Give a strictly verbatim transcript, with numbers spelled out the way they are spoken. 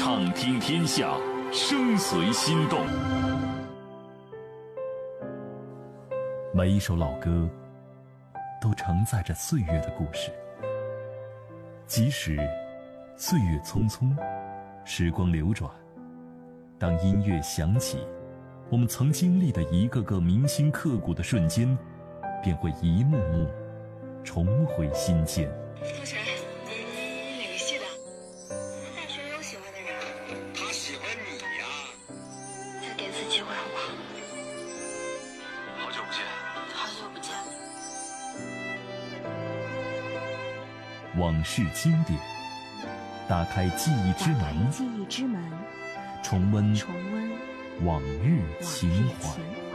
畅听天下，声随心动。每一首老歌都承载着岁月的故事，即使岁月匆匆，时光流转，当音乐响起，我们曾经历的一个个铭心刻骨的瞬间，便会一幕幕重回心间。 同学，你哪个系的？大学有喜欢的人？ 他喜欢你呀。 再给次机会好不好？ 好久不见。 好久不见。 往事经典，打开记忆之门， 记忆之门， 重温重温往日情怀。 情怀。